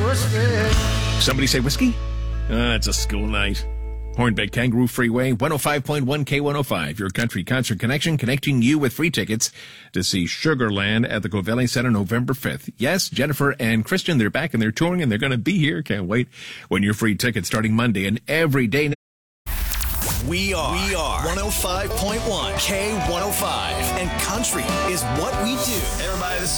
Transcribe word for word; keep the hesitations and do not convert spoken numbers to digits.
Somebody say whiskey? Uh, it's a school night. Hornbeck Kangaroo Freeway, one oh five point one K one oh five, your country concert connection, connecting you with free tickets to see Sugarland at the Covelli Center November fifth. Yes, Jennifer and Christian, they're back and they're touring and they're going to be here. Can't wait. When your free tickets starting Monday and every day. We are, we are one oh five point one K one oh five, and country is what we do. Everybody, this is